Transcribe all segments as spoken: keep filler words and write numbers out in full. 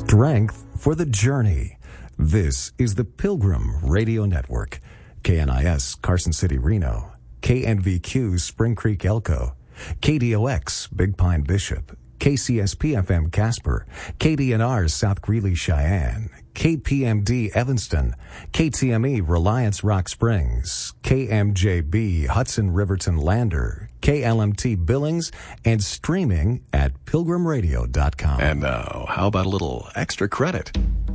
strength for the journey. This is the Pilgrim Radio Network. K N I S Carson City, Reno. K N V Q Spring Creek, Elko. K D O X Big Pine, Bishop. K C S P F M Casper, K D N R South Greeley, Cheyenne, K P M D Evanston, K T M E Reliance Rock Springs, K M J B Hudson Riverton Lander, K L M T Billings, and streaming at pilgrim radio dot com. And now, how about a little extra credit?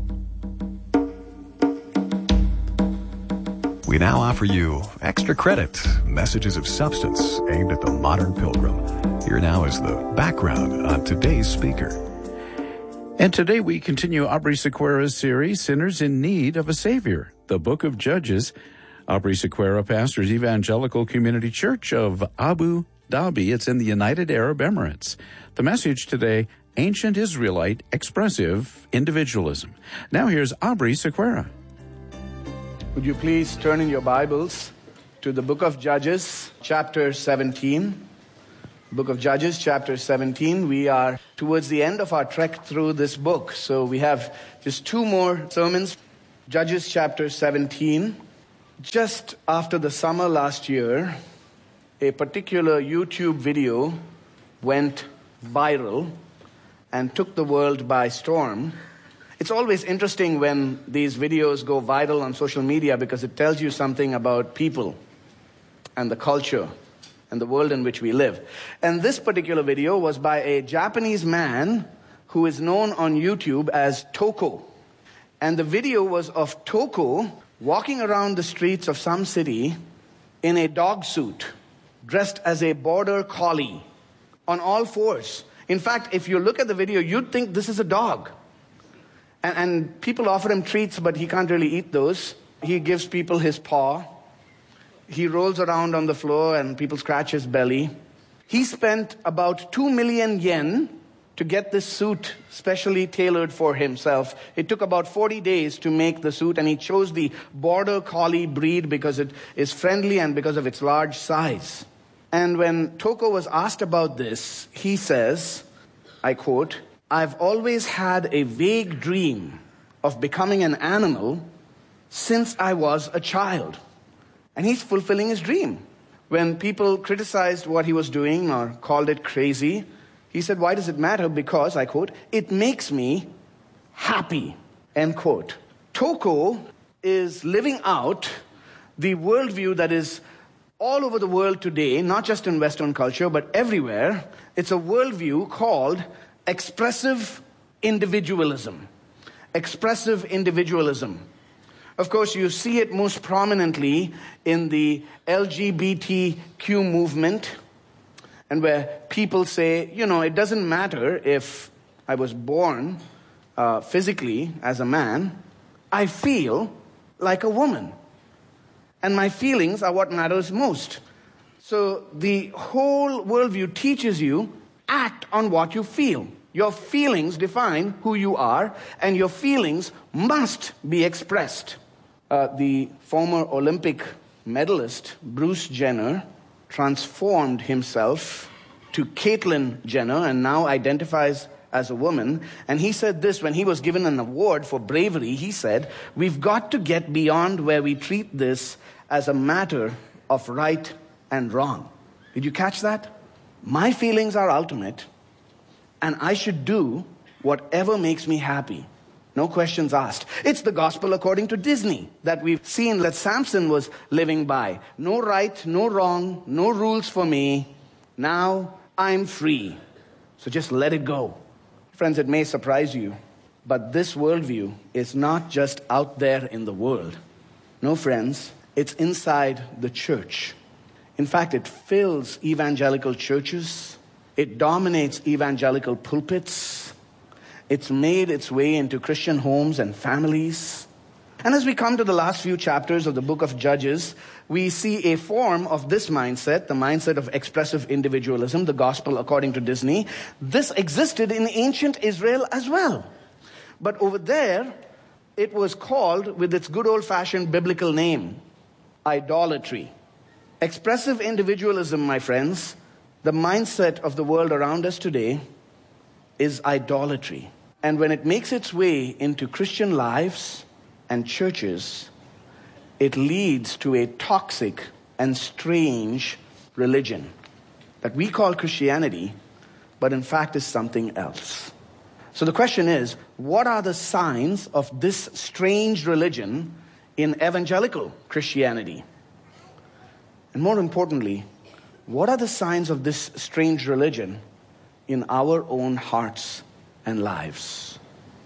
We now offer you Extra Credit, messages of substance aimed at the modern pilgrim. Here now is the background on today's speaker. And today we continue Aubrey Sequeira's series, Sinners in Need of a Savior, the Book of Judges. Aubrey Sequeira pastors Evangelical Community Church of Abu Dhabi. It's in the United Arab Emirates. The message today, Ancient Israelite Expressive Individualism. Now here's Aubrey Sequeira. Would you please turn in your Bibles to the book of Judges, chapter seventeen. Book of Judges, chapter seventeen. We are towards the end of our trek through this book, so we have just two more sermons. Judges, chapter seventeen. Just after the summer last year, a particular YouTube video went viral and took the world by storm. It's always interesting when these videos go viral on social media because it tells you something about people and the culture and the world in which we live. And this particular video was by a Japanese man who is known on YouTube as Toko. And the video was of Toko walking around the streets of some city in a dog suit, dressed as a border collie, on all fours. In fact, if you look at the video, you'd think this is a dog. And, and people offer him treats, but he can't really eat those. He gives people his paw. He rolls around on the floor and people scratch his belly. He spent about two million yen to get this suit specially tailored for himself. It took about forty days to make the suit, and he chose the border collie breed because it is friendly and because of its large size. And when Toko was asked about this, he says, I quote, "I've always had a vague dream of becoming an animal since I was a child." And he's fulfilling his dream. When people criticized what he was doing or called it crazy, he said, why does it matter? Because, I quote, "it makes me happy," end quote. Toko is living out the worldview that is all over the world today, not just in Western culture, but everywhere. It's a worldview called expressive individualism. Expressive individualism. Of course, you see it most prominently in the L G B T Q movement, and where people say, you know, it doesn't matter if I was born uh, physically as a man, I feel like a woman. And my feelings are what matters most. So the whole worldview teaches you, act on what you feel. Your feelings define who you are, and your feelings must be expressed. Uh, the former Olympic medalist, Bruce Jenner, transformed himself to Caitlyn Jenner and now identifies as a woman. And he said this when he was given an award for bravery. He said, "We've got to get beyond where we treat this as a matter of right and wrong." Did you catch that? My feelings are ultimate, and I should do whatever makes me happy. No questions asked. It's the gospel according to Disney that we've seen that Samson was living by. No right, no wrong, no rules for me. Now I'm free. So just let it go. Friends, it may surprise you, but this worldview is not just out there in the world. No, friends, it's inside the church. In fact, it fills evangelical churches. It dominates evangelical pulpits. It's made its way into Christian homes and families. And as we come to the last few chapters of the book of Judges, we see a form of this mindset, the mindset of expressive individualism, the gospel according to Disney. This existed in ancient Israel as well. But over there, it was called with its good old-fashioned biblical name, idolatry. Expressive individualism, my friends, the mindset of the world around us today, is idolatry. And when it makes its way into Christian lives and churches, it leads to a toxic and strange religion that we call Christianity, but in fact is something else. So the question is, what are the signs of this strange religion in evangelical Christianity? And more importantly, what are the signs of this strange religion in our own hearts and lives?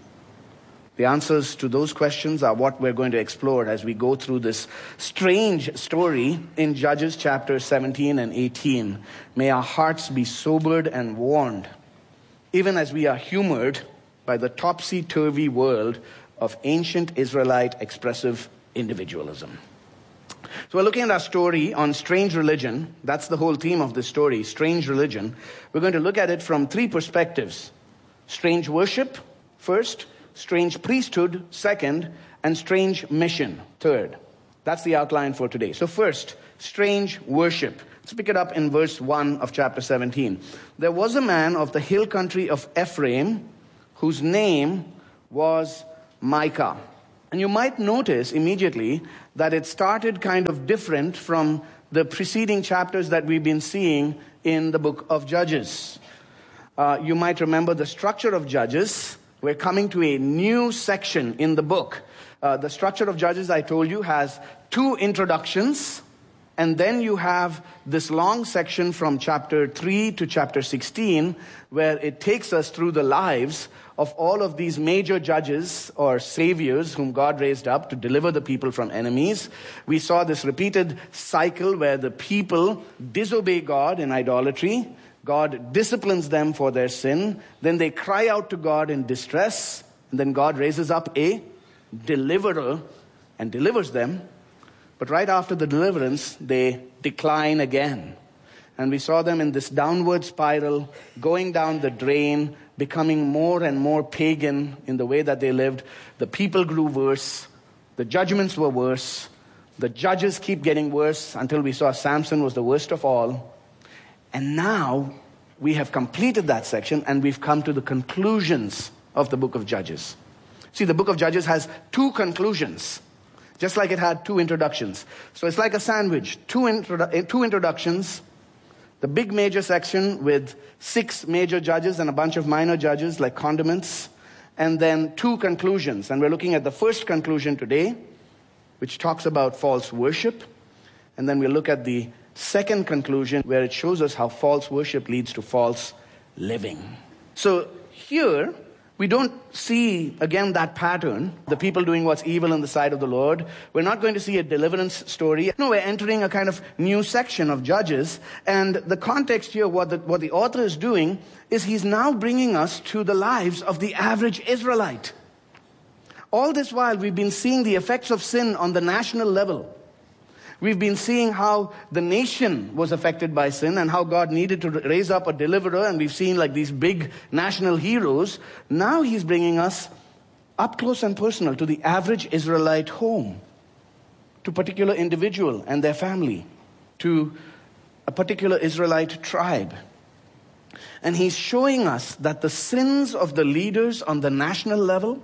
The answers to those questions are what we're going to explore as we go through this strange story in Judges chapter seventeen and eighteen. May our hearts be sobered and warned, even as we are humored by the topsy-turvy world of ancient Israelite expressive individualism. So we're looking at our story on strange religion. That's the whole theme of this story, strange religion. We're going to look at it from three perspectives. Strange worship, first. Strange priesthood, second. And strange mission, third. That's the outline for today. So first, strange worship. Let's pick it up in verse one of chapter seventeen. There was a man of the hill country of Ephraim whose name was Micah. And you might notice immediately that it started kind of different from the preceding chapters that we've been seeing in the book of Judges. Uh, you might remember the structure of Judges. We're coming to a new section in the book. Uh, the structure of Judges, I told you, has two introductions. And then you have this long section from chapter three to chapter sixteen, where it takes us through the lives of all of these major judges or saviors whom God raised up to deliver the people from enemies. We saw this repeated cycle where the people disobey God in idolatry. God disciplines them for their sin. Then they cry out to God in distress. And then God raises up a deliverer and delivers them. But right after the deliverance, they decline again. And we saw them in this downward spiral, going down the drain, becoming more and more pagan in the way that they lived. The people grew worse. The judgments were worse. The judges keep getting worse until we saw Samson was the worst of all. And now we have completed that section and we've come to the conclusions of the book of Judges. See, the book of Judges has two conclusions, just like it had two introductions. So it's like a sandwich, two, introdu- two introductions, the big major section with six major judges and a bunch of minor judges like condiments, and then two conclusions. And we're looking at the first conclusion today, which talks about false worship. And then we'll look at the second conclusion where it shows us how false worship leads to false living. So here, we don't see, again, that pattern, the people doing what's evil in the sight of the Lord. We're not going to see a deliverance story. No, we're entering a kind of new section of Judges. And the context here, what the, what the author is doing, is he's now bringing us to the lives of the average Israelite. All this while, we've been seeing the effects of sin on the national level. We've been seeing how the nation was affected by sin and how God needed to raise up a deliverer. And we've seen like these big national heroes. Now he's bringing us up close and personal to the average Israelite home, to a particular individual and their family, to a particular Israelite tribe. And he's showing us that the sins of the leaders on the national level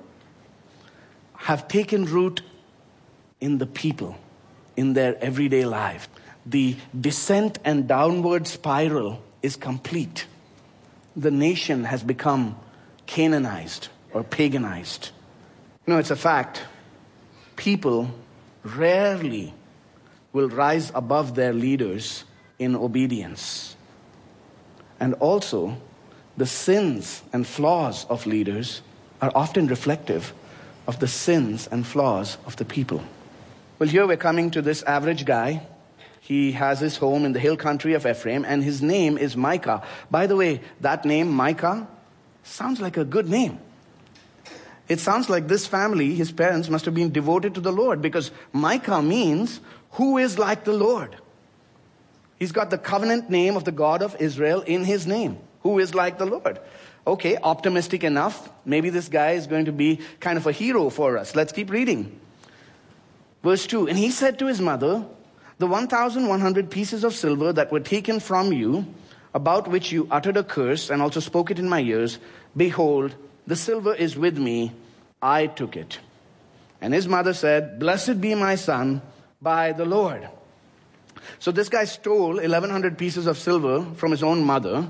have taken root in the people, in their everyday life. The descent and downward spiral is complete. The nation has become Canaanized or paganized. You know, it's a fact. People rarely will rise above their leaders in obedience. And also, the sins and flaws of leaders are often reflective of the sins and flaws of the people. Well, here we're coming to this average guy. He has his home in the hill country of Ephraim, and his name is Micah. By the way, that name, Micah, sounds like a good name. It sounds like this family, his parents, must have been devoted to the Lord, because Micah means, who is like the Lord? He's got the covenant name of the God of Israel in his name. Who is like the Lord? Okay, optimistic enough. Maybe this guy is going to be kind of a hero for us. Let's keep reading. Verse two, and he said to his mother, the one thousand one hundred pieces of silver that were taken from you, about which you uttered a curse and also spoke it in my ears, behold, The silver is with me. I took it." And his mother said, "Blessed be my son by the Lord." So this guy stole eleven hundred pieces of silver from his own mother.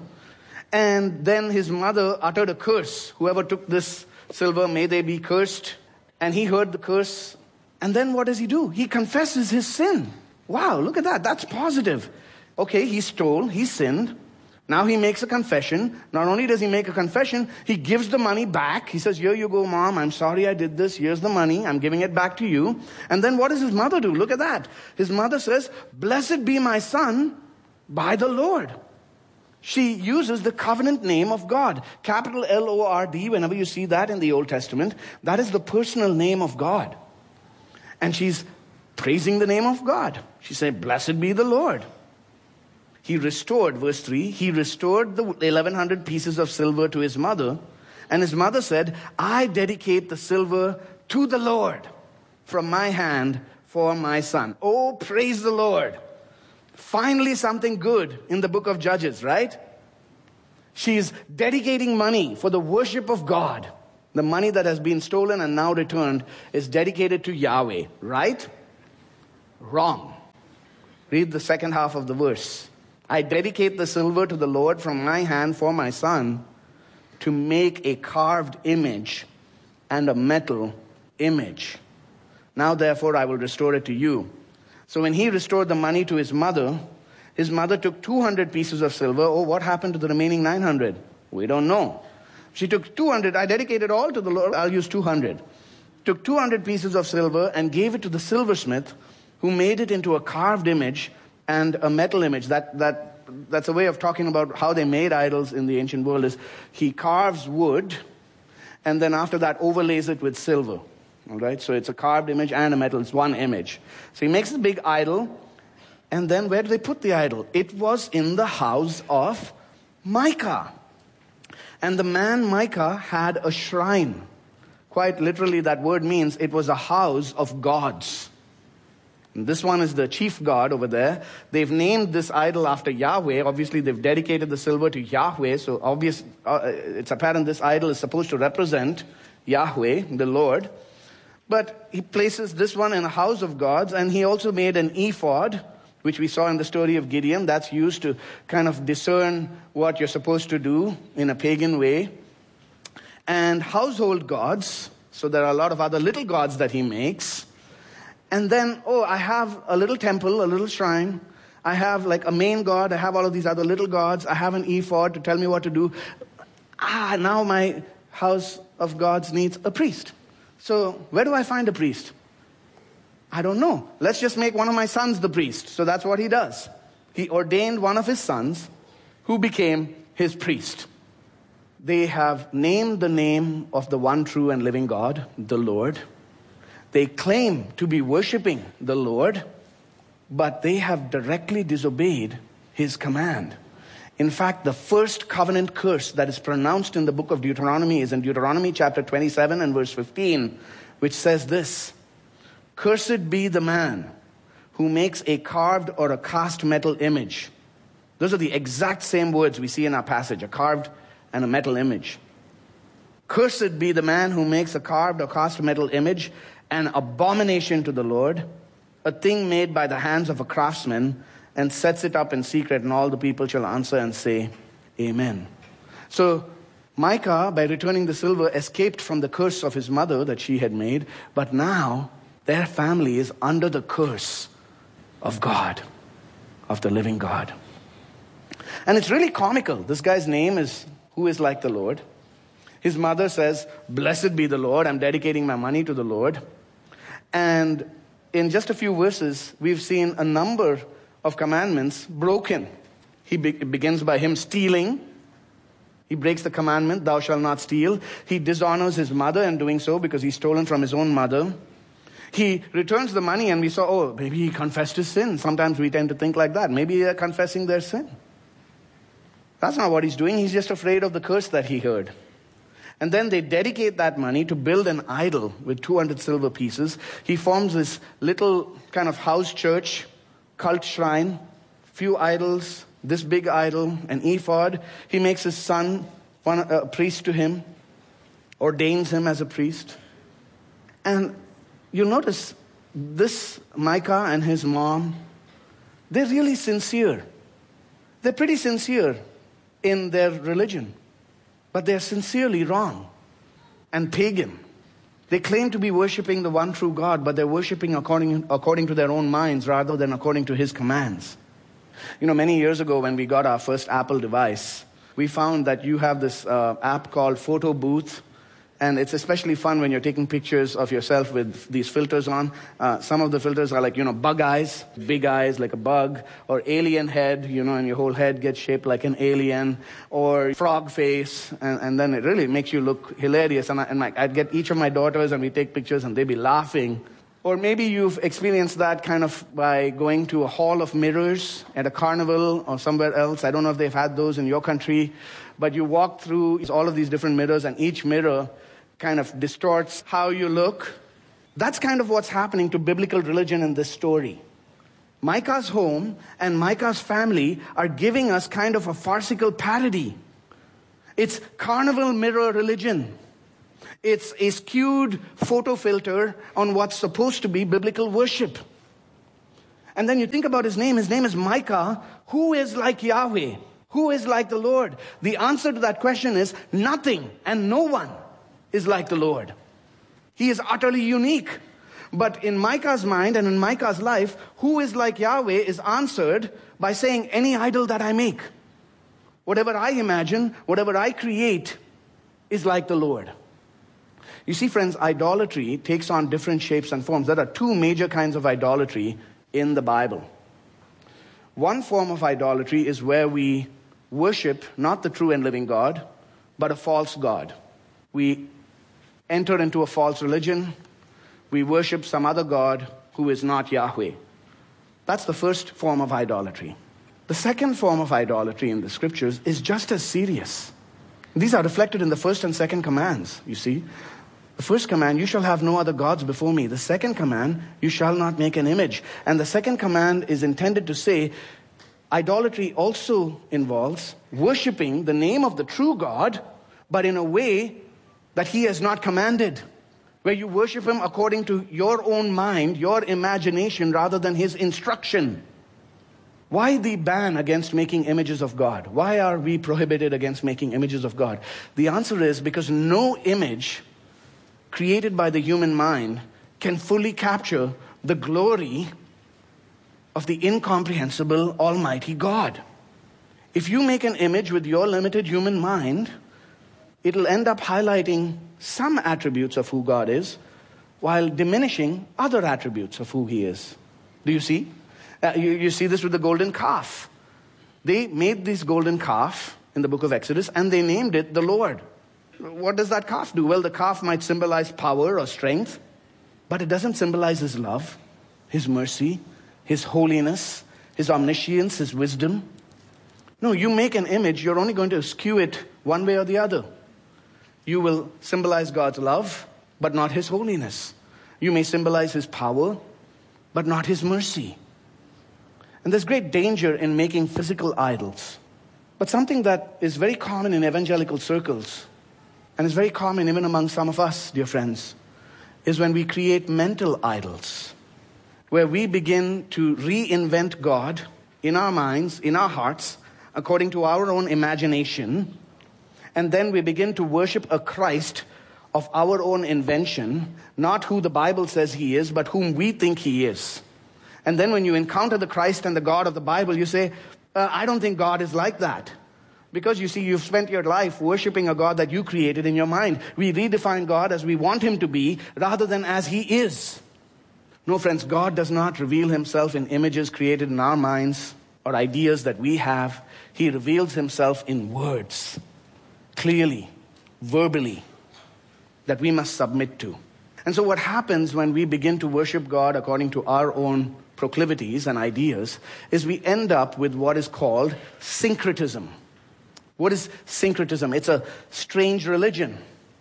And then his mother uttered a curse. "Whoever took this silver, may they be cursed." And he heard the curse. And then what does he do? He confesses his sin. Wow, look at that. That's positive. Okay, he stole, he sinned. Now he makes a confession. Not only does he make a confession, he gives the money back. He says, "Here you go, Mom. I'm sorry I did this. Here's the money. I'm giving it back to you." And then what does his mother do? Look at that. His mother says, "Blessed be my son by the Lord." She uses the covenant name of God. Capital L O R D, whenever you see that in the Old Testament, that is the personal name of God. And she's praising the name of God. She said, "Blessed be the Lord." He restored, verse three, he restored the eleven hundred pieces of silver to his mother. And his mother said, "I dedicate the silver to the Lord from my hand for my son." Oh, praise the Lord. Finally something good in the book of Judges, right? She's dedicating money for the worship of God. The money that has been stolen and now returned is dedicated to Yahweh, right? Wrong. Read the second half of the verse. "I dedicate the silver to the Lord from my hand for my son to make a carved image and a metal image. Now therefore I will restore it to you." So when he restored the money to his mother, his mother took two hundred pieces of silver. Oh, what happened to the remaining nine hundred? We don't know. She took two hundred. "I dedicated all to the Lord." I'll use two hundred. Took two hundred pieces of silver and gave it to the silversmith, who made it into a carved image and a metal image. That that that's a way of talking about how they made idols in the ancient world. Is he carves wood, and then after that overlays it with silver. All right, so it's a carved image and a metal. It's one image. So he makes the big idol, and then where do they put the idol? It was in the house of Micah. And the man Micah had a shrine. Quite literally, that word means it was a house of gods. And this one is the chief god over there. They've named this idol after Yahweh. Obviously, they've dedicated the silver to Yahweh. So obvious, uh, it's apparent this idol is supposed to represent Yahweh, the Lord. But he places this one in a house of gods. And he also made an ephod, which we saw in the story of Gideon. That's used to kind of discern what you're supposed to do in a pagan way. And household gods. So there are a lot of other little gods that he makes. And then, oh, I have a little temple, a little shrine. I have like a main god. I have all of these other little gods. I have an ephod to tell me what to do. Ah, now my house of gods needs a priest. So where do I find a priest? I don't know. Let's just make one of my sons the priest. So that's what he does. He ordained one of his sons who became his priest. They have named the name of the one true and living God, the Lord. They claim to be worshiping the Lord, but they have directly disobeyed his command. In fact, the first covenant curse that is pronounced in the book of Deuteronomy is in Deuteronomy chapter twenty-seven and verse fifteen, which says this: "Cursed be the man who makes a carved or a cast metal image." Those are the exact same words we see in our passage, a carved and a metal image. "Cursed be the man who makes a carved or cast metal image, an abomination to the Lord, a thing made by the hands of a craftsman, and sets it up in secret, and all the people shall answer and say, Amen." So Micah, by returning the silver, escaped from the curse of his mother that she had made, but now their family is under the curse of God, of the living God. And it's really comical. This guy's name is Who is Like the Lord. His mother says, "Blessed be the Lord. I'm dedicating my money to the Lord." And in just a few verses, we've seen a number of commandments broken. He be- begins by him stealing. He breaks the commandment, "Thou shalt not steal." He dishonors his mother in doing so because he's stolen from his own mother. He returns the money, and we saw, oh, maybe he confessed his sin. Sometimes we tend to think like that. Maybe they're confessing their sin. That's not what he's doing. He's just afraid of the curse that he heard. And then they dedicate that money to build an idol with two hundred silver pieces. He forms this little kind of house church, cult shrine, few idols, this big idol, an ephod. He makes his son one, a priest to him. ordains him as a priest. And you'll notice this Micah and his mom, they're really sincere. They're pretty sincere in their religion, but they're sincerely wrong and pagan. They claim to be worshiping the one true God, but they're worshiping according, according to their own minds rather than according to his commands. You know, many years ago when we got our first Apple device, we found that you have this uh, app called Photo Booth, and it's especially fun when you're taking pictures of yourself with these filters on. Uh, some of the filters are like, you know, bug eyes, big eyes like a bug, or alien head, you know, and your whole head gets shaped like an alien, or frog face, and, and then it really makes you look hilarious. And, I, and my, I'd get each of my daughters and we'd take pictures and they'd be laughing. Or maybe you've experienced that kind of by going to a hall of mirrors at a carnival or somewhere else. I don't know if they've had those in your country, but you walk through all of these different mirrors and each mirror kind of distorts how you look. That's kind of what's happening to biblical religion in this story. Micah's home and Micah's family are giving us kind of a farcical parody. It's carnival mirror religion. It's a skewed photo filter on what's supposed to be biblical worship. And then you think about his name. His name is Micah. Who is like Yahweh? Who is like the Lord? The answer to that question is nothing and no one is like the Lord. He is utterly unique. But in Micah's mind and in Micah's life, who is like Yahweh is answered by saying any idol that I make. Whatever I imagine, whatever I create is like the Lord. You see, friends, idolatry takes on different shapes and forms. There are two major kinds of idolatry in the Bible. One form of idolatry is where we worship not the true and living God, but a false god. We enter into a false religion. We worship some other god who is not Yahweh. That's the first form of idolatry. The second form of idolatry in the scriptures is just as serious. These are reflected in the first and second commands, you see. The first command, you shall have no other gods before me. The second command, you shall not make an image. And the second command is intended to say, idolatry also involves worshiping the name of the true God, but in a way that he has not commanded, where you worship him according to your own mind, your imagination, rather than his instruction. Why the ban against making images of God? Why are we prohibited against making images of God? The answer is because no image created by the human mind can fully capture the glory of the incomprehensible Almighty God. If you make an image with your limited human mind, it'll end up highlighting some attributes of who God is while diminishing other attributes of who he is. Do you see? Uh, you, you see this with the golden calf. They made this golden calf in the book of Exodus and they named it the Lord. What does that calf do? Well, the calf might symbolize power or strength, but it doesn't symbolize his love, his mercy, his holiness, his omniscience, his wisdom. No, you make an image, you're only going to skew it one way or the other. You will symbolize God's love, but not his holiness. You may symbolize his power, but not his mercy. And there's great danger in making physical idols. But something that is very common in evangelical circles, and is very common even among some of us, dear friends, is when we create mental idols, where we begin to reinvent God in our minds, in our hearts, according to our own imagination, and then we begin to worship a Christ of our own invention, not who the Bible says he is, but whom we think he is. And then when you encounter the Christ and the God of the Bible, you say, uh, I don't think God is like that. Because you see, you've spent your life worshiping a God that you created in your mind. We redefine God as we want him to be, rather than as he is. No, friends, God does not reveal himself in images created in our minds or ideas that we have. He reveals himself in words, clearly, verbally, that we must submit to. And so what happens when we begin to worship God according to our own proclivities and ideas is we end up with what is called syncretism. What is syncretism? It's a strange religion.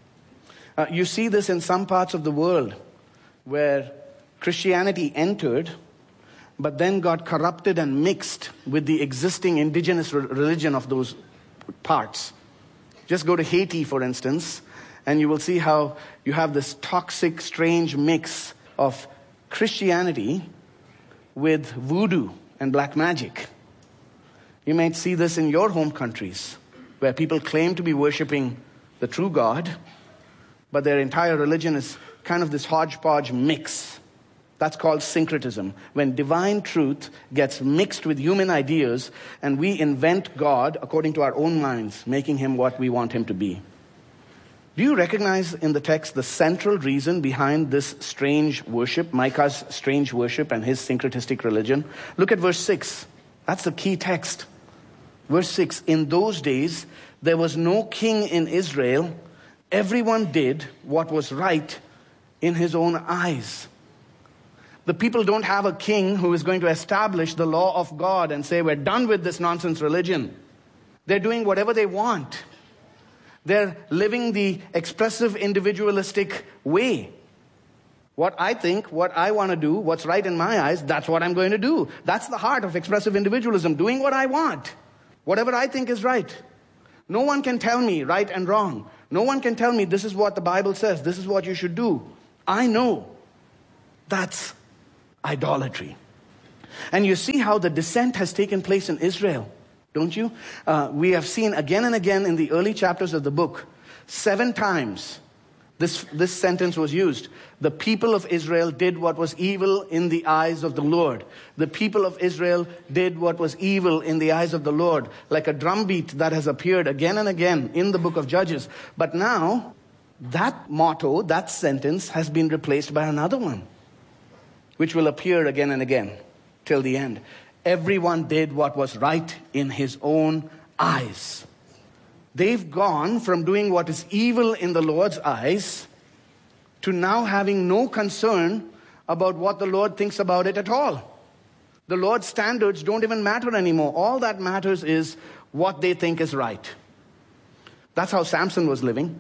Uh, you see this in some parts of the world where Christianity entered, but then got corrupted and mixed with the existing indigenous re- religion of those parts. Just go to Haiti, for instance, and you will see how you have this toxic, strange mix of Christianity with voodoo and black magic. You might see this in your home countries, where people claim to be worshiping the true God, but their entire religion is kind of this hodgepodge mix. That's called syncretism, when divine truth gets mixed with human ideas and we invent God according to our own minds, making him what we want him to be. Do you recognize in the text the central reason behind this strange worship, Micah's strange worship and his syncretistic religion? Look at verse six. That's the key text. Verse six, in those days there was no king in Israel. Everyone did what was right in his own eyes. The people don't have a king who is going to establish the law of God and say, we're done with this nonsense religion. They're doing whatever they want. They're living the expressive individualistic way. What I think, what I want to do, what's right in my eyes, that's what I'm going to do. That's the heart of expressive individualism, doing what I want. Whatever I think is right. No one can tell me right and wrong. No one can tell me this is what the Bible says, this is what you should do. I know. That's idolatry. And you see how the descent has taken place in Israel, don't you? Uh, we have seen again and again in the early chapters of the book, seven times this, this sentence was used. The people of Israel did what was evil in the eyes of the Lord. The people of Israel did what was evil in the eyes of the Lord, like a drumbeat that has appeared again and again in the book of Judges. But now, that motto, that sentence has been replaced by another one, which will appear again and again till the end. Everyone did what was right in his own eyes. They've gone from doing what is evil in the Lord's eyes to now having no concern about what the Lord thinks about it at all. The Lord's standards don't even matter anymore. All that matters is what they think is right. That's how Samson was living.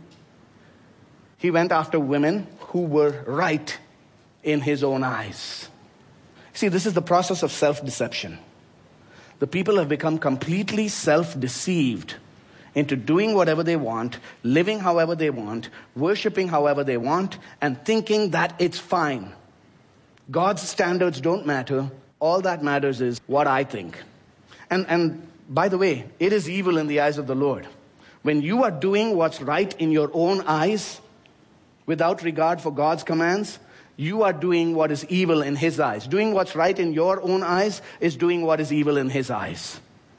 He went after women who were right in his own eyes. See, this is the process of self-deception. The people have become completely self-deceived into doing whatever they want, living however they want, worshiping however they want, and thinking that it's fine. God's standards don't matter. All that matters is what I think. And, and by the way, it is evil in the eyes of the Lord. When you are doing what's right in your own eyes, without regard for God's commands, you are doing what is evil in his eyes. Doing what's right in your own eyes is doing what is evil in his eyes.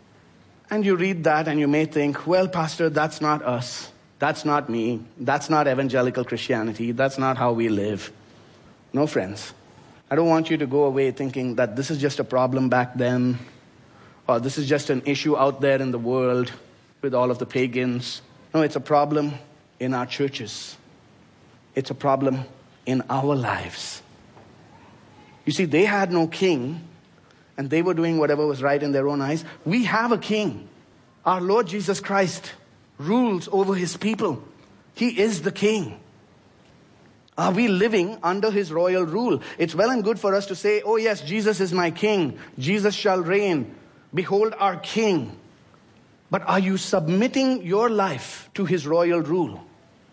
And you read that and you may think, well, Pastor, that's not us. That's not me. That's not evangelical Christianity. That's not how we live. No, friends. I don't want you to go away thinking that this is just a problem back then, or this is just an issue out there in the world with all of the pagans. No, it's a problem in our churches. It's a problem in our lives. You see, they had no king, and they were doing whatever was right in their own eyes. We have a king. Our Lord Jesus Christ rules over his people. He is the king. Are we living under his royal rule? It's well and good for us to say, oh yes, Jesus is my king. Jesus shall reign. Behold our king. But are you submitting your life to his royal rule?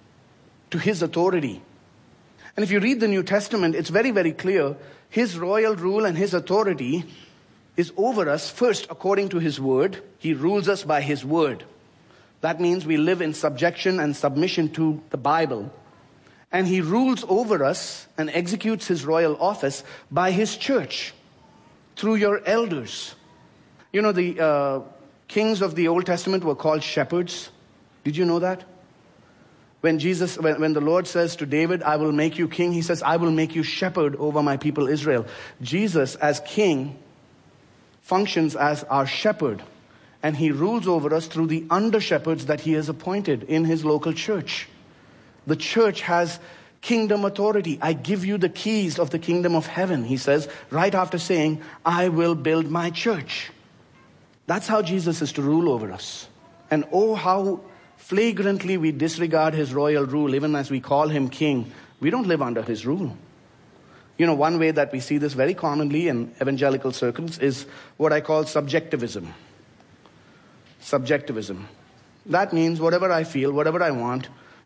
To his authority? And if you read the New Testament, it's very, very clear. His royal rule and his authority is over us, first according to his word. He rules us by his word. That means we live in subjection and submission to the Bible. And he rules over us and executes his royal office by his church, through your elders. You know, the uh, kings of the Old Testament were called shepherds. Did you know that? When Jesus, when, when the Lord says to David, I will make you king, he says, I will make you shepherd over my people Israel. Jesus, as king, functions as our shepherd. And he rules over us through the under-shepherds that he has appointed in his local church. The church has kingdom authority. I give you the keys of the kingdom of heaven, he says, right after saying, I will build my church. That's how Jesus is to rule over us. And oh, how flagrantly we disregard his royal rule, even as we call him king. We don't live under his rule. You know, one way that we see this very commonly in evangelical circles is what I call subjectivism. Subjectivism. That means whatever I feel, whatever I want,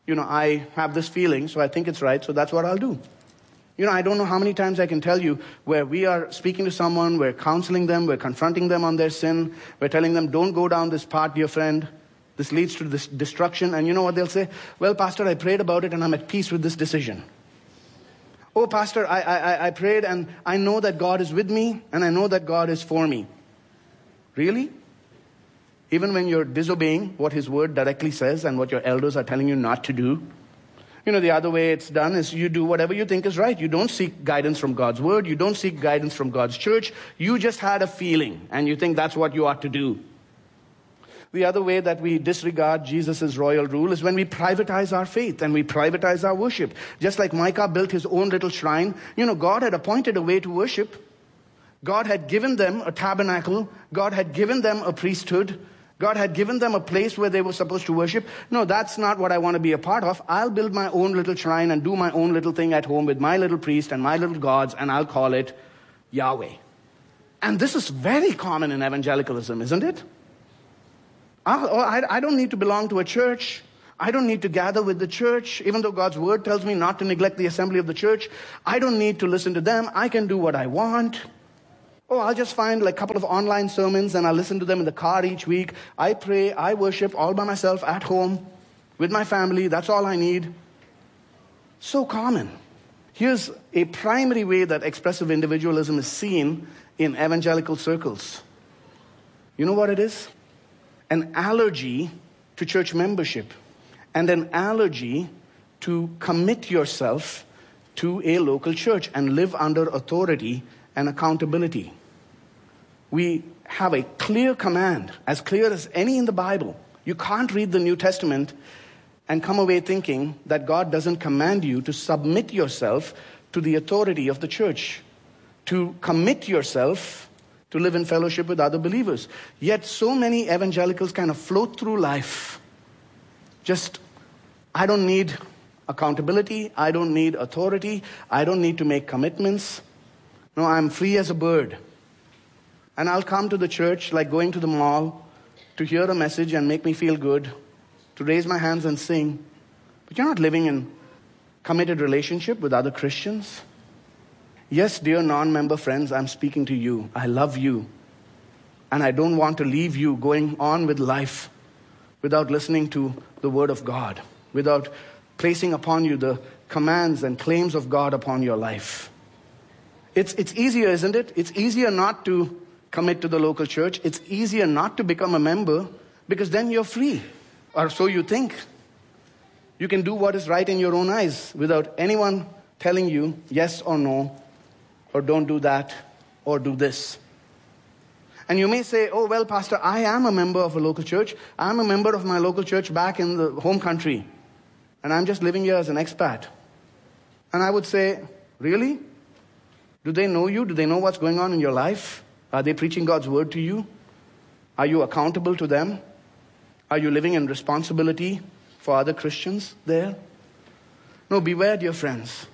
You know, I have this feeling, so I think it's right, so that's what I'll do. You know, I don't know how many times I can tell you where we are speaking to someone, we're counseling them, we're confronting them on their sin, we're telling them, don't go down this path, dear friend. This leads to this destruction. And you know what they'll say? Well, Pastor, I prayed about it and I'm at peace with this decision. Oh, Pastor, I, I, I prayed and I know that God is with me and I know that God is for me. Really? Even when you're disobeying what His Word directly says and what your elders are telling you not to do? You know, the other way it's done is you do whatever you think is right. You don't seek guidance from God's Word. You don't seek guidance from God's church. You just had a feeling and you think that's what you ought to do. The other way that we disregard Jesus' royal rule is when we privatize our faith and we privatize our worship. Just like Micah built his own little shrine, you know, God had appointed a way to worship. God had given them a tabernacle. God had given them a priesthood. God had given them a place where they were supposed to worship. No, that's not what I want to be a part of. I'll build my own little shrine and do my own little thing at home with my little priest and my little gods, and I'll call it Yahweh. And this is very common in evangelicalism, isn't it? I, I don't need to belong to a church. I don't need to gather with the church, even though God's Word tells me not to neglect the assembly of the church. I don't need to listen to them. I can do what I want. Oh, I'll just find like a couple of online sermons and I'll listen to them in the car each week. I pray, I worship all by myself at home with my family. That's all I need. So common. Here's a primary way that expressive individualism is seen in evangelical circles. You know what it is? An allergy to church membership and an allergy to commit yourself to a local church and live under authority and accountability. We have a clear command, as clear as any in the Bible. You can't read the New Testament and come away thinking that God doesn't command you to submit yourself to the authority of the church, to commit yourself to live in fellowship with other believers. Yet so many evangelicals kind of float through life. Just, I don't need accountability. I don't need authority. I don't need to make commitments. No, I'm free as a bird. And I'll come to the church like going to the mall to hear a message and make me feel good, to raise my hands and sing. But you're not living in committed relationship with other Christians. Yes, dear non-member friends, I'm speaking to you. I love you. And I don't want to leave you going on with life without listening to the Word of God, without placing upon you the commands and claims of God upon your life. It's, it's easier, isn't it? It's easier not to commit to the local church. It's easier not to become a member because then you're free. Or so you think. You can do what is right in your own eyes without anyone telling you yes or no, or don't do that, or do this. And you may say, oh, well, Pastor, I am a member of a local church. I'm a member of my local church back in the home country. And I'm just living here as an expat. And I would say, really? Do they know you? Do they know what's going on in your life? Are they preaching God's word to you? Are you accountable to them? Are you living in responsibility for other Christians there? No, beware, dear friends,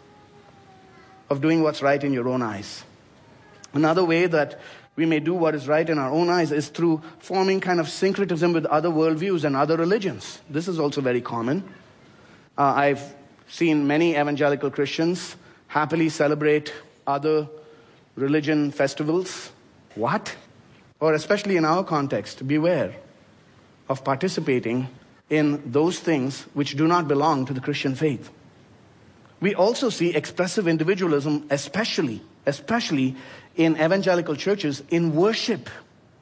of doing what's right in your own eyes. Another way that we may do what is right in our own eyes is through forming kind of syncretism with other worldviews and other religions. This is also very common. Uh, I've seen many evangelical Christians happily celebrate other religion festivals. What? Or especially in our context, beware of participating in those things which do not belong to the Christian faith. We also see expressive individualism, especially, especially in evangelical churches, in worship.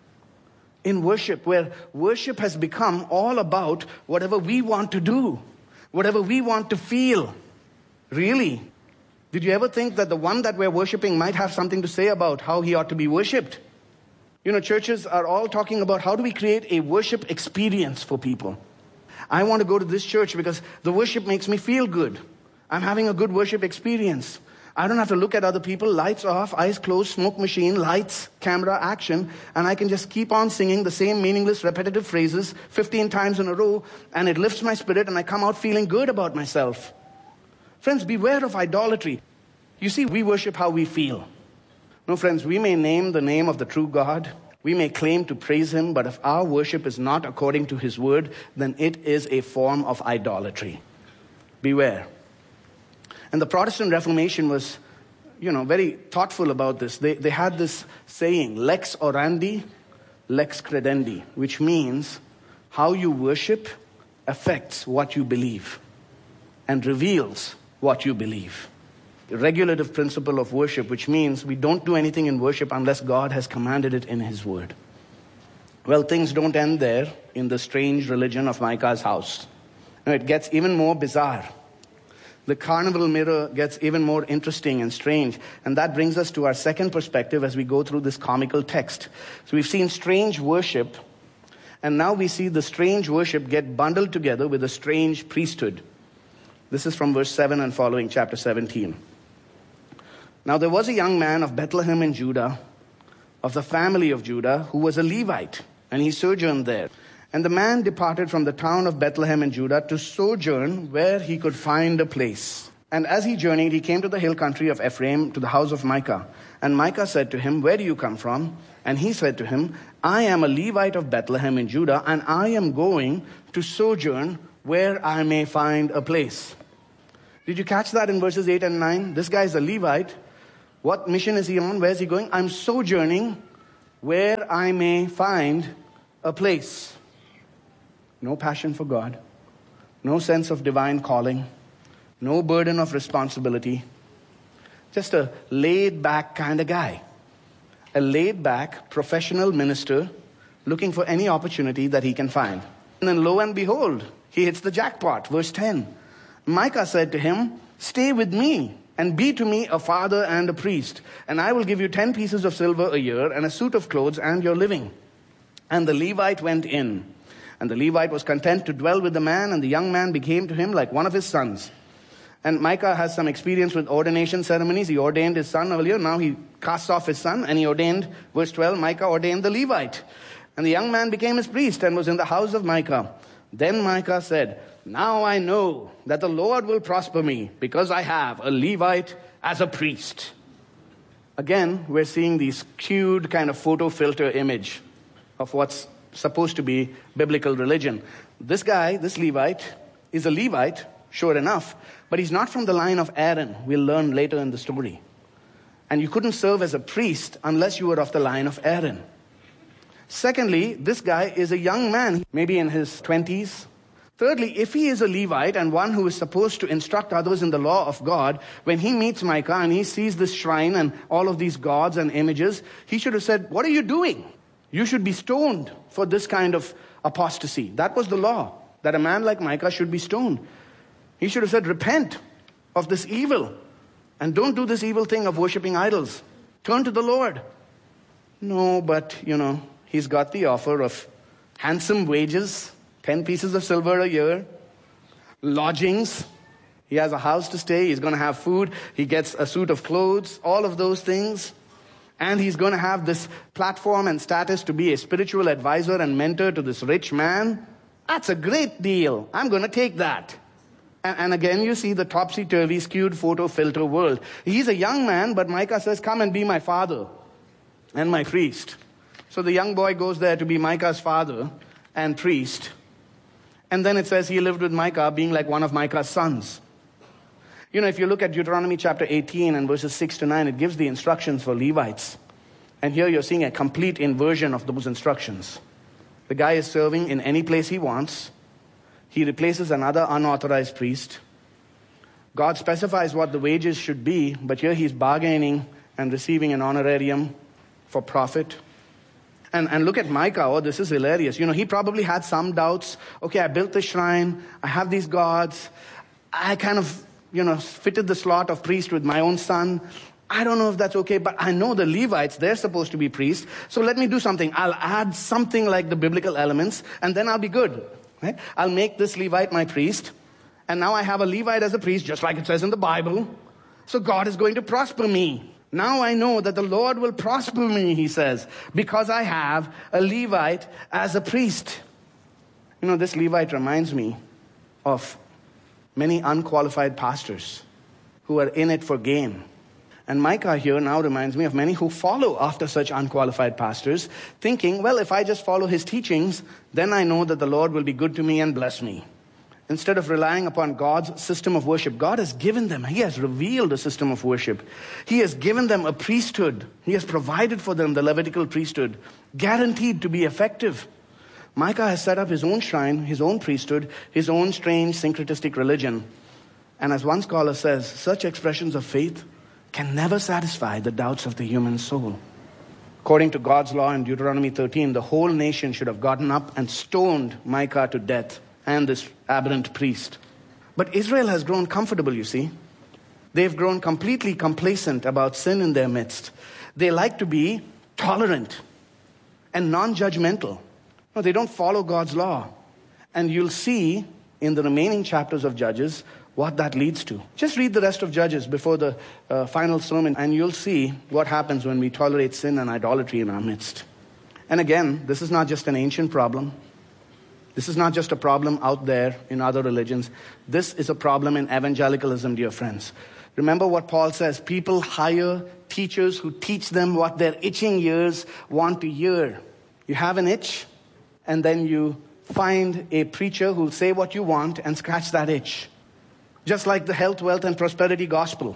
In worship, where worship has become all about whatever we want to do, whatever we want to feel. Really? Did you ever think that the one that we're worshiping might have something to say about how he ought to be worshipped? You know, churches are all talking about how do we create a worship experience for people. I want to go to this church because the worship makes me feel good. I'm having a good worship experience. I don't have to look at other people, lights off, eyes closed, smoke machine, lights, camera, action, and I can just keep on singing the same meaningless, repetitive phrases fifteen times in a row, and it lifts my spirit, and I come out feeling good about myself. Friends, beware of idolatry. You see, we worship how we feel. No, friends, we may name the name of the true God. We may claim to praise him, but if our worship is not according to his word, then it is a form of idolatry. beware. And the Protestant Reformation was, you know, very thoughtful about this. They, they had this saying, lex orandi, lex credendi, which means how you worship affects what you believe and reveals what you believe. The regulative principle of worship, which means we don't do anything in worship unless God has commanded it in His Word. Well, things don't end there in the strange religion of Micah's house. No, it gets even more bizarre. The carnival mirror gets even more interesting and strange. And that brings us to our second perspective as we go through this comical text. So we've seen strange worship, and now we see the strange worship get bundled together with a strange priesthood. This is from verse seven and following, chapter seventeen. Now there was a young man of Bethlehem in Judah, of the family of Judah, who was a Levite, and he sojourned there. And the man departed from the town of Bethlehem in Judah to sojourn where he could find a place. And as he journeyed, he came to the hill country of Ephraim, to the house of Micah. And Micah said to him, where do you come from? And he said to him, I am a Levite of Bethlehem in Judah, and I am going to sojourn where I may find a place. Did you catch that in verses eight and nine? This guy is a Levite. What mission is he on? Where is he going? I'm sojourning where I may find a place. No passion for God, no sense of divine calling, no burden of responsibility. Just a laid-back kind of guy. A laid-back professional minister looking for any opportunity that he can find. And then lo and behold, he hits the jackpot. Verse ten. Micah said to him, stay with me and be to me a father and a priest, and I will give you ten pieces of silver a year and a suit of clothes and your living. And the Levite went in. And the Levite was content to dwell with the man, and the young man became to him like one of his sons. And Micah has some experience with ordination ceremonies. He ordained his son earlier. Now he casts off his son, and he ordained, verse twelve, Micah ordained the Levite. And the young man became his priest and was in the house of Micah. Then Micah said, now I know that the Lord will prosper me, because I have a Levite as a priest. Again, we're seeing the skewed kind of photo filter image of what's supposed to be biblical religion. This guy, this Levite, is a Levite, sure enough, but he's not from the line of Aaron. We'll learn later in the story. And you couldn't serve as a priest unless you were of the line of Aaron. Secondly, this guy is a young man, maybe in his twenties. Thirdly, if he is a Levite and one who is supposed to instruct others in the law of God, when he meets Micah and he sees this shrine and all of these gods and images, he should have said, what are you doing? You should be stoned for this kind of apostasy. That was the law, that a man like Micah should be stoned. He should have said, repent of this evil and don't do this evil thing of worshiping idols. Turn to the Lord. No, but, you know, he's got the offer of handsome wages, ten pieces of silver a year, lodgings. He has a house to stay. He's going to have food. He gets a suit of clothes, all of those things. And he's going to have this platform and status to be a spiritual advisor and mentor to this rich man. That's a great deal. I'm going to take that. And, and again, you see the topsy-turvy, skewed photo filter world. He's a young man, but Micah says, come and be my father and my priest. So the young boy goes there to be Micah's father and priest. And then it says he lived with Micah, being like one of Micah's sons. You know, if you look at Deuteronomy chapter eighteen and verses six to nine, it gives the instructions for Levites. And here you're seeing a complete inversion of those instructions. The guy is serving in any place he wants. He replaces another unauthorized priest. God specifies what the wages should be, but here he's bargaining and receiving an honorarium for profit. And, and look at Micah. Oh, this is hilarious. You know, he probably had some doubts. Okay, I built the shrine. I have these gods. I kind of, you know, fitted the slot of priest with my own son. I don't know if that's okay, but I know the Levites, they're supposed to be priests. So let me do something. I'll add something like the biblical elements, and then I'll be good. Right? I'll make this Levite my priest. And now I have a Levite as a priest, just like it says in the Bible. So God is going to prosper me. Now I know that the Lord will prosper me, he says, because I have a Levite as a priest. You know, this Levite reminds me of many unqualified pastors who are in it for gain. And Micah here now reminds me of many who follow after such unqualified pastors, thinking, well, if I just follow his teachings, then I know that the Lord will be good to me and bless me. Instead of relying upon God's system of worship, God has given them, He has revealed a system of worship. He has given them a priesthood. He has provided for them the Levitical priesthood, guaranteed to be effective. Micah has set up his own shrine, his own priesthood, his own strange syncretistic religion. And as one scholar says, such expressions of faith can never satisfy the doubts of the human soul. According to God's law in Deuteronomy thirteen, the whole nation should have gotten up and stoned Micah to death and this aberrant priest. But Israel has grown comfortable, you see. They've grown completely complacent about sin in their midst. They like to be tolerant and non-judgmental. No, they don't follow God's law. And you'll see in the remaining chapters of Judges what that leads to. Just read the rest of Judges before the uh, final sermon, and you'll see what happens when we tolerate sin and idolatry in our midst. And again, this is not just an ancient problem. This is not just a problem out there in other religions. This is a problem in evangelicalism, dear friends. Remember what Paul says, people hire teachers who teach them what their itching ears want to hear. You have an itch, and then you find a preacher who'll say what you want and scratch that itch. Just like the health, wealth, and prosperity gospel.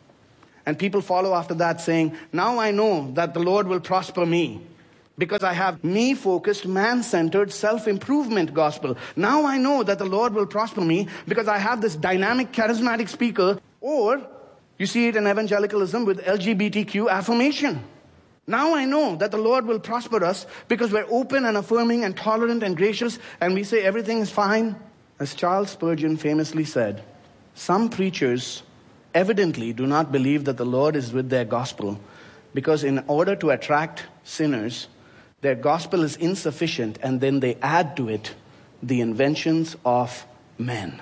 And people follow after that saying, now I know that the Lord will prosper me because I have me-focused, man-centered, self-improvement gospel. Now I know that the Lord will prosper me because I have this dynamic, charismatic speaker. Or you see it in evangelicalism with L G B T Q affirmation. Now I know that the Lord will prosper us because we're open and affirming and tolerant and gracious and we say everything is fine. As Charles Spurgeon famously said, some preachers evidently do not believe that the Lord is with their gospel because in order to attract sinners, their gospel is insufficient and then they add to it the inventions of men.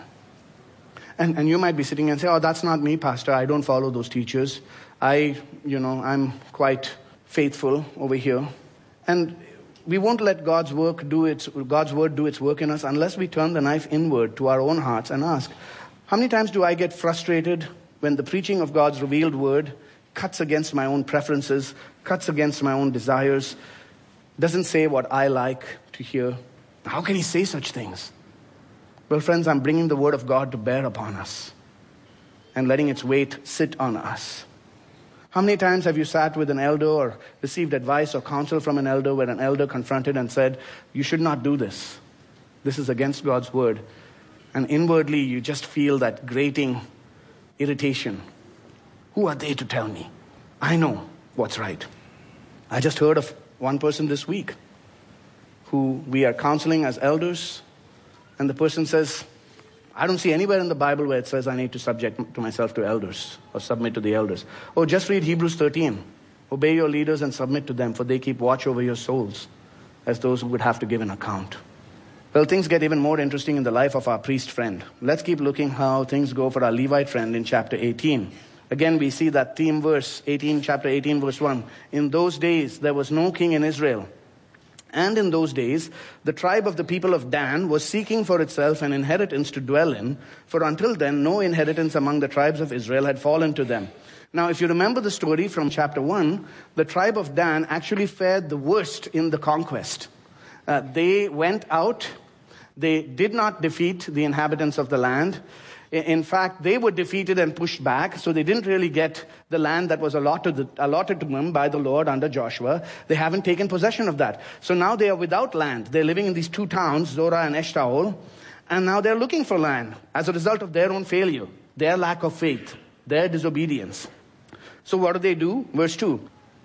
And, and you might be sitting and say, oh, that's not me, Pastor. I don't follow those teachers. I, you know, I'm quite faithful over here. And we won't let God's work do its, God's word do its work in us unless we turn the knife inward to our own hearts and ask, how many times do I get frustrated when the preaching of God's revealed word cuts against my own preferences, cuts against my own desires, doesn't say what I like to hear? How can he say such things? Well, friends, I'm bringing the word of God to bear upon us and letting its weight sit on us. How many times have you sat with an elder or received advice or counsel from an elder where an elder confronted and said, you should not do this. This is against God's word. And inwardly you just feel that grating irritation. Who are they to tell me? I know what's right. I just heard of one person this week who we are counseling as elders, and the person says, I don't see anywhere in the Bible where it says I need to subject to myself to elders or submit to the elders. Oh, just read Hebrews thirteen. Obey your leaders and submit to them, for they keep watch over your souls as those who would have to give an account. Well, things get even more interesting in the life of our priest friend. Let's keep looking how things go for our Levite friend in chapter eighteen. Again, we see that theme verse, eighteen, chapter eighteen, verse one. In those days, there was no king in Israel. And in those days, the tribe of the people of Dan was seeking for itself an inheritance to dwell in, for until then, no inheritance among the tribes of Israel had fallen to them. Now, if you remember the story from chapter one, the tribe of Dan actually fared the worst in the conquest. Uh, they went out, they did not defeat the inhabitants of the land. In fact, they were defeated and pushed back, so they didn't really get the land that was allotted, allotted to them by the Lord under Joshua. They haven't taken possession of that. So now they are without land. They're living in these two towns, Zorah and Eshtaol, and now they're looking for land as a result of their own failure, their lack of faith, their disobedience. So what do they do? Verse two.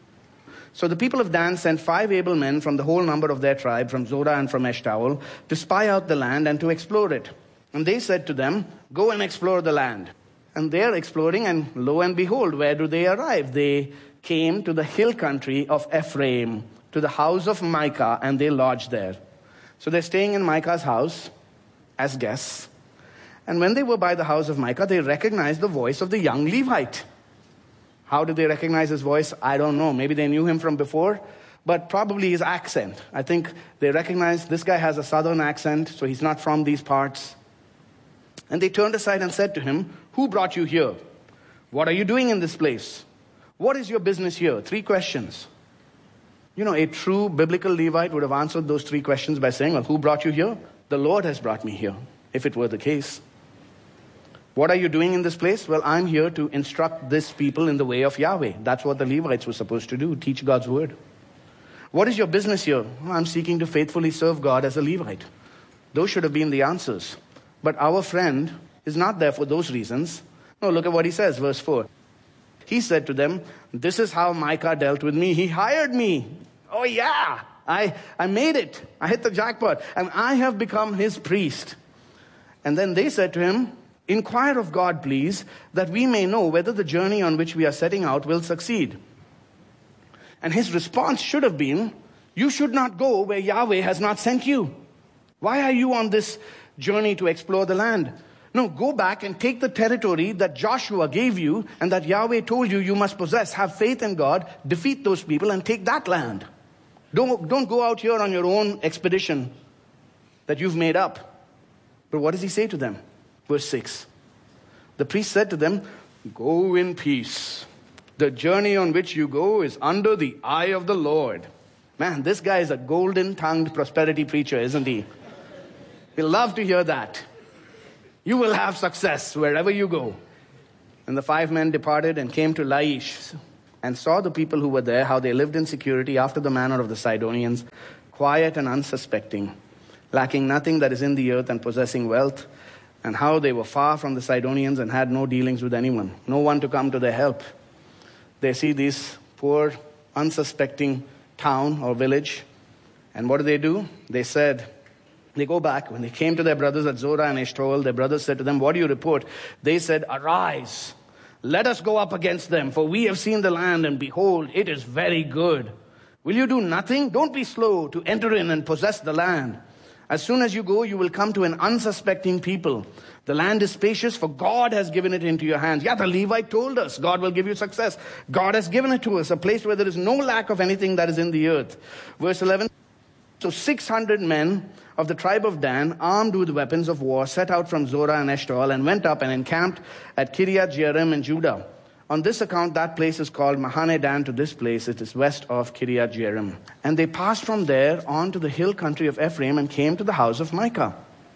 So the people of Dan sent five able men from the whole number of their tribe, from Zorah and from Eshtaol, to spy out the land and to explore it. And they said to them, go and explore the land. And they're exploring, and lo and behold, where do they arrive? They came to the hill country of Ephraim, to the house of Micah, and they lodged there. So they're staying in Micah's house as guests. And when they were by the house of Micah, they recognized the voice of the young Levite. How did they recognize his voice? I don't know. Maybe they knew him from before, but probably his accent. I think they recognized this guy has a southern accent, so he's not from these parts. And they turned aside and said to him, who brought you here? What are you doing in this place? What is your business here? Three questions. You know, a true biblical Levite would have answered those three questions by saying, well, who brought you here? The Lord has brought me here. if it were the case. What are you doing in this place? Well, I'm here to instruct this people in the way of Yahweh. That's what the Levites were supposed to do, teach God's word. What is your business here? Well, I'm seeking to faithfully serve God as a Levite. Those should have been the answers. But our friend is not there for those reasons. No, look at what he says, verse four. He said to them, this is how Micah dealt with me. He hired me. Oh yeah, I, I made it. I hit the jackpot. And I have become his priest. And then they said to him, inquire of God, please, that we may know whether the journey on which we are setting out will succeed. And his response should have been, you should not go where Yahweh has not sent you. Why are you on this journey to explore the land? No, go back and take the territory that Joshua gave you and that Yahweh told you you must possess. Have faith in God, defeat those people and take that land. Don't, don't go out here on your own expedition that you've made up. But what does he say to them? Verse six. The priest said to them, go in peace. The journey on which you go is under the eye of the Lord. Man, this guy is a golden-tongued prosperity preacher, isn't he? We'll love to hear that. You will have success wherever you go. And the five men departed and came to Laish and saw the people who were there, how they lived in security after the manner of the Sidonians, quiet and unsuspecting, lacking nothing that is in the earth and possessing wealth, and how they were far from the Sidonians and had no dealings with anyone, no one to come to their help. They see this poor, unsuspecting town or village, and what do they do? They said, they go back. When they came to their brothers at Zorah and Eshtaol, their brothers said to them, what do you report? They said, arise, let us go up against them, for we have seen the land, and behold, it is very good. Will you do nothing? Don't be slow to enter in and possess the land. As soon as you go, you will come to an unsuspecting people. The land is spacious, for God has given it into your hands. Yeah, the Levite told us God will give you success. God has given it to us, a place where there is no lack of anything that is in the earth. Verse eleven. So six hundred men of the tribe of Dan, armed with weapons of war, set out from Zorah and Eshtaol and went up and encamped at Kiriath Jearim in Judah. On this account, that place is called Mahane Dan to this place. It is west of Kiriath Jearim. And they passed from there on to the hill country of Ephraim and came to the house of Micah.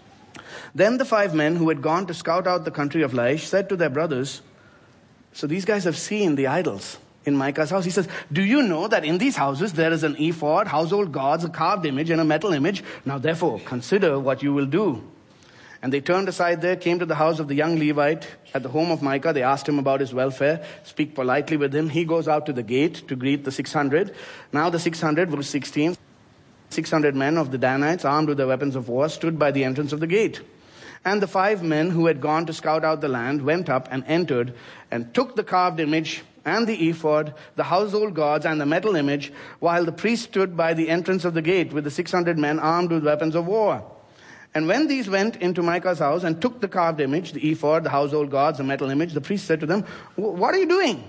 Then the five men who had gone to scout out the country of Laish said to their brothers, so these guys have seen the idols in Micah's house. He says, do you know that in these houses there is an ephod, household gods, a carved image, and a metal image? Now therefore, consider what you will do. And they turned aside there, came to the house of the young Levite at the home of Micah. They asked him about his welfare, speak politely with him. He goes out to the gate to greet the six hundred. Now the six hundred, verse sixteen, six hundred men of the Danites, armed with their weapons of war, stood by the entrance of the gate. And the five men who had gone to scout out the land went up and entered and took the carved image and the ephod, the household gods, and the metal image, while the priest stood by the entrance of the gate with the six hundred men armed with weapons of war. And when these went into Micah's house and took the carved image, the ephod, the household gods, the metal image, the priest said to them, what are you doing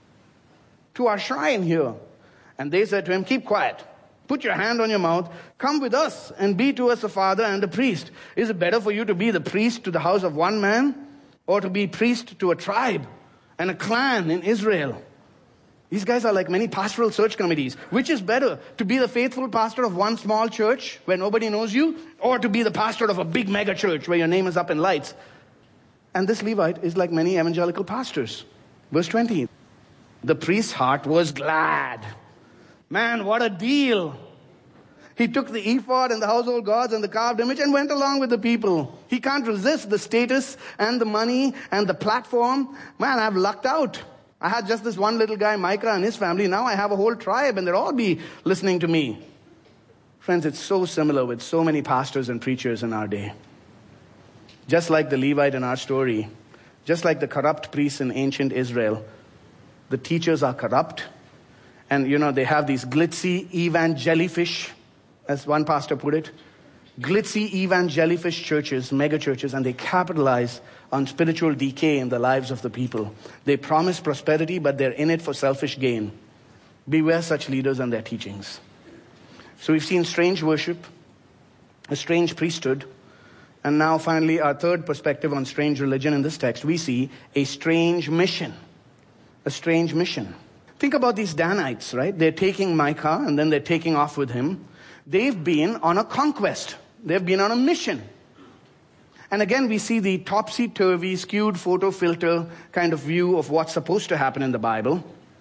to our shrine here? And they said to him, keep quiet. Put your hand on your mouth. Come with us and be to us a father and a priest. Is it better for you to be the priest to the house of one man or to be priest to a tribe and a clan in Israel? These guys are like many pastoral search committees. Which is better, to be the faithful pastor of one small church where nobody knows you, or to be the pastor of a big mega church where your name is up in lights? And this Levite is like many evangelical pastors. Verse twenty. The priest's heart was glad. Man, what a deal. He took the ephod and the household gods and the carved image and went along with the people. He can't resist the status and the money and the platform. Man, I've lucked out. I had just this one little guy, Micah, and his family. Now I have a whole tribe, and they'll all be listening to me. Friends, it's so similar with so many pastors and preachers in our day. Just like the Levite in our story, just like the corrupt priests in ancient Israel, the teachers are corrupt. And, you know, they have these glitzy evangelifish, as one pastor put it, glitzy evangelifish churches, mega churches, and they capitalize on spiritual decay in the lives of the people. They promise prosperity, but they're in it for selfish gain. Beware such leaders and their teachings. So we've seen strange worship, a strange priesthood, and now finally our third perspective on strange religion in this text, we see a strange mission. A strange mission. Think about these Danites, right? They're taking Micah and then they're taking off with him. They've been on a conquest. They've been on a mission. And again, we see the topsy-turvy, skewed photo filter kind of view of what's supposed to happen in the Bible.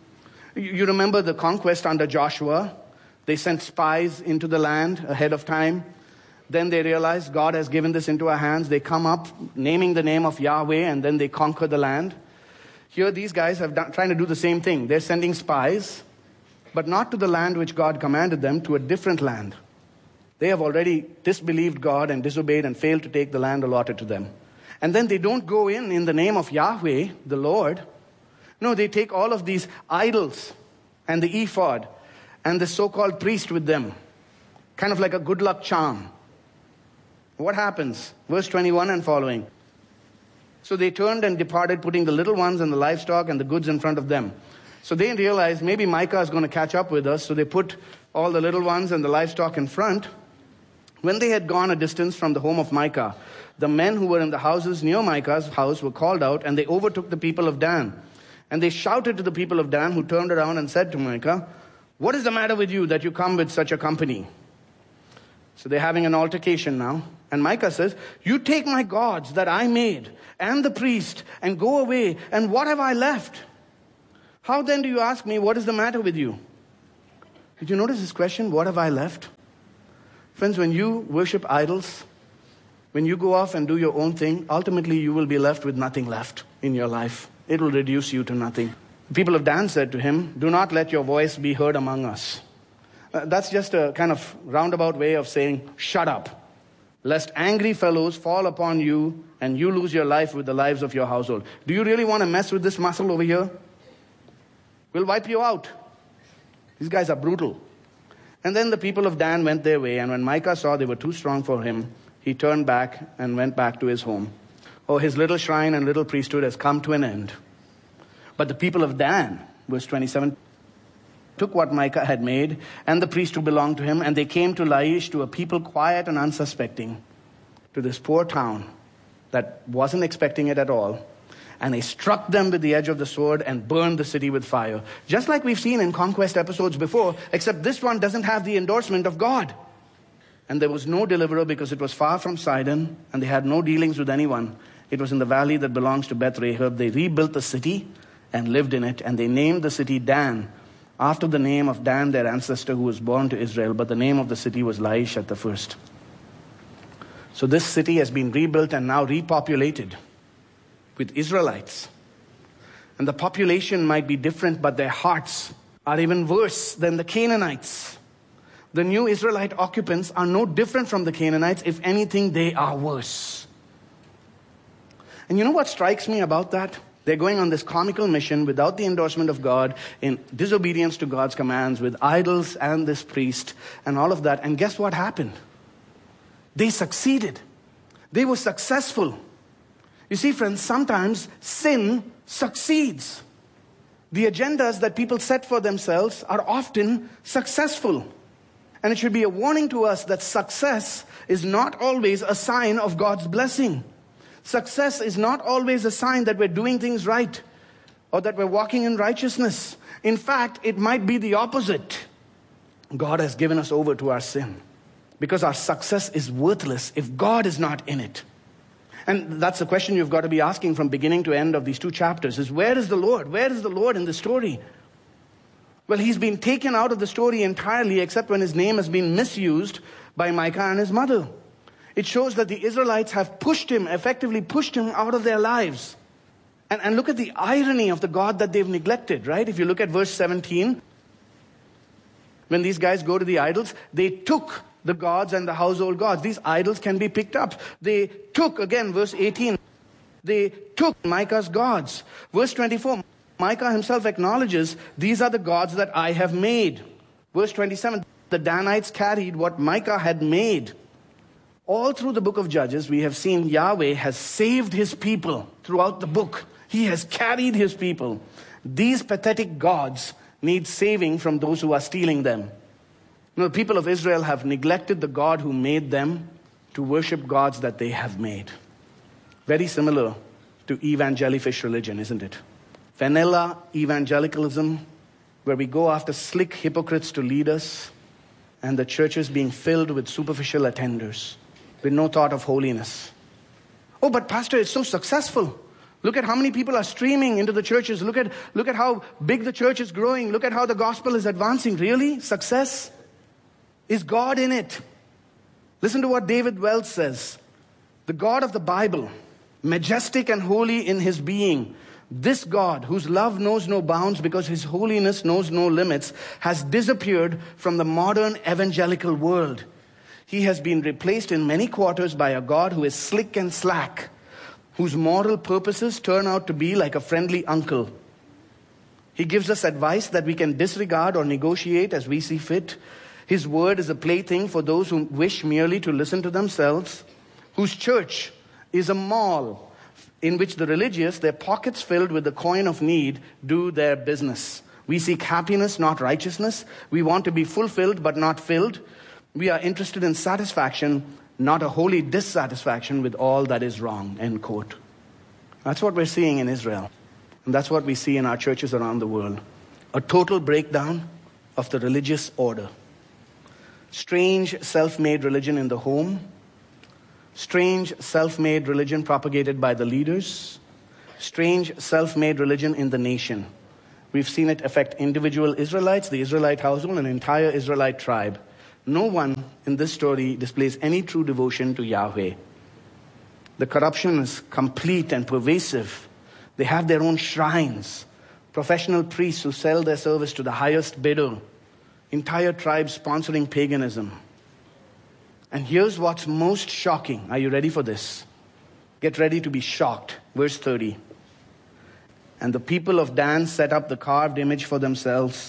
You remember the conquest under Joshua. They sent spies into the land ahead of time. Then they realize God has given this into our hands. They come up naming the name of Yahweh, and then they conquer the land. Here these guys are trying to do the same thing. They're sending spies, but not to the land which God commanded them, to a different land. They have already disbelieved God and disobeyed and failed to take the land allotted to them. And then they don't go in in the name of Yahweh, the Lord. No, they take all of these idols and the ephod and the so-called priest with them. Kind of like a good luck charm. What happens? Verse twenty-one and following. So they turned and departed, putting the little ones and the livestock and the goods in front of them. So they realized maybe Micah is going to catch up with us. So they put all the little ones and the livestock in front. When they had gone a distance from the home of Micah, the men who were in the houses near Micah's house were called out, and they overtook the people of Dan. And they shouted to the people of Dan, who turned around and said to Micah, "What is the matter with you that you come with such a company?" So they're having an altercation now. And Micah says, "You take my gods that I made and the priest and go away, and what have I left? How then do you ask me, what is the matter with you?" Did you notice this question? What have I left? Friends, when you worship idols, when you go off and do your own thing, ultimately you will be left with nothing left in your life. It will reduce you to nothing. The people of Dan said to him, "Do not let your voice be heard among us." Uh, that's just a kind of roundabout way of saying, shut up, lest angry fellows fall upon you and you lose your life with the lives of your household. Do you really want to mess with this muscle over here? We'll wipe you out. These guys are brutal. And then the people of Dan went their way, and when Micah saw they were too strong for him, he turned back and went back to his home. Oh, his little shrine and little priesthood has come to an end. But the people of Dan, verse twenty-seven, took what Micah had made and the priest who belonged to him, and they came to Laish, to a people quiet and unsuspecting, to this poor town that wasn't expecting it at all. And they struck them with the edge of the sword and burned the city with fire. Just like we've seen in conquest episodes before, except this one doesn't have the endorsement of God. And there was no deliverer because it was far from Sidon, and they had no dealings with anyone. It was in the valley that belongs to Beth Rahab. They rebuilt the city and lived in it, and they named the city Dan, after the name of Dan, their ancestor who was born to Israel. But the name of the city was Laish at the first. So this city has been rebuilt and now repopulated with Israelites. And the population might be different, but their hearts are even worse than the Canaanites. The new Israelite occupants are no different from the Canaanites. If anything, they are worse. And you know what strikes me about that? They're going on this comical mission without the endorsement of God, in disobedience to God's commands, with idols and this priest and all of that. And guess what happened? They succeeded. They were successful. You see, friends, sometimes sin succeeds. The agendas that people set for themselves are often successful. And it should be a warning to us that success is not always a sign of God's blessing. Success is not always a sign that we're doing things right or that we're walking in righteousness. In fact, it might be the opposite. God has given us over to our sin because our success is worthless if God is not in it. And that's the question you've got to be asking from beginning to end of these two chapters is, where is the Lord? Where is the Lord in the story? Well, he's been taken out of the story entirely except when his name has been misused by Micah and his mother. It shows that the Israelites have pushed him, effectively pushed him out of their lives. And, and look at the irony of the God that they've neglected, right? If you look at verse seventeen, when these guys go to the idols, they took the gods and the household gods. These idols can be picked up. They took, again, verse eighteen, they took Micah's gods. Verse twenty-four, Micah himself acknowledges, these are the gods that I have made. Verse twenty-seven, the Danites carried what Micah had made. All through the book of Judges, we have seen Yahweh has saved his people throughout the book. He has carried his people. These pathetic gods need saving from those who are stealing them. You know, the people of Israel have neglected the God who made them to worship gods that they have made. Very similar to evangelifish religion, isn't it? Vanilla evangelicalism, where we go after slick hypocrites to lead us, and the churches being filled with superficial attenders with no thought of holiness. Oh, but Pastor, it's so successful. Look at how many people are streaming into the churches. Look at, look at how big the church is growing. Look at how the gospel is advancing. Really? Success? Is God in it? Listen to what David Wells says. The God of the Bible, majestic and holy in his being, this God, whose love knows no bounds because his holiness knows no limits, has disappeared from the modern evangelical world. He has been replaced in many quarters by a God who is slick and slack, whose moral purposes turn out to be like a friendly uncle. He gives us advice that we can disregard or negotiate as we see fit. His word is a plaything for those who wish merely to listen to themselves, whose church is a mall in which the religious, their pockets filled with the coin of need, do their business. We seek happiness, not righteousness. We want to be fulfilled, but not filled. We are interested in satisfaction, not a holy dissatisfaction with all that is wrong, end quote. That's what we're seeing in Israel. And that's what we see in our churches around the world. A total breakdown of the religious order. Strange self-made religion in the home. Strange self-made religion propagated by the leaders. Strange self-made religion in the nation. We've seen it affect individual Israelites, the Israelite household, an entire Israelite tribe. No one in this story displays any true devotion to Yahweh. The corruption is complete and pervasive. They have their own shrines, professional priests who sell their service to the highest bidder, entire tribes sponsoring paganism. And here's what's most shocking. Are you ready for this? Get ready to be shocked. Verse thirty. And the people of Dan set up the carved image for themselves